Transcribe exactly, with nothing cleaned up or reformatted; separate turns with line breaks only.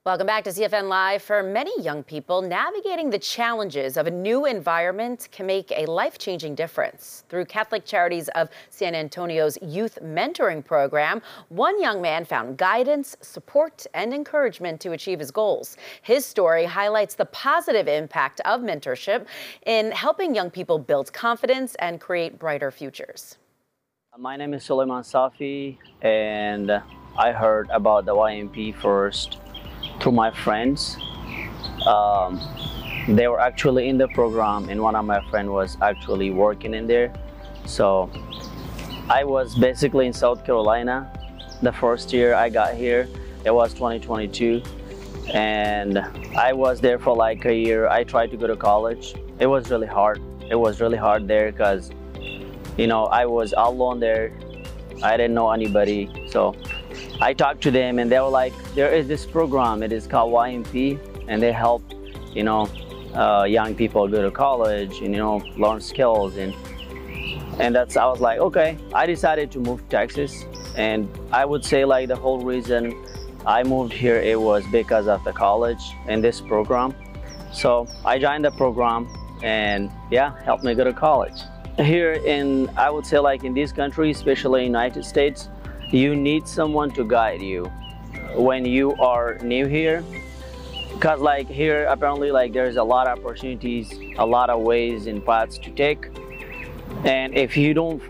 Welcome back to C F N Live. For many young people, navigating the challenges of a new environment can make a life-changing difference. Through Catholic Charities of San Antonio's Youth Mentoring Program, one young man found guidance, support, and encouragement to achieve his goals. His story highlights the positive impact of mentorship in helping young people build confidence and create brighter futures.
My name is Suleiman Safi, and I heard about the Y M P first through my friends. Um, they were actually in the program, and one of my friends was actually working in there. So I was basically in South Carolina the first year I got here. It was twenty twenty-two, and I was there for like a year. I tried to go to college. It was really hard. It was really hard there because, you know, I was alone there. I didn't know anybody. So I talked to them, and they were like, there is this program, it is called Y M P, and they help, you know, uh, young people go to college and, you know, learn skills. And and that's, I was like, okay. I decided to move to Texas, and I would say like the whole reason I moved here, it was because of the college and this program. So I joined the program, and yeah, helped me go to college. Here in, I would say like in this country, especially United States, you need someone to guide you when you are new here, because like here apparently like there's a lot of opportunities, a lot of ways and paths to take, and if you don't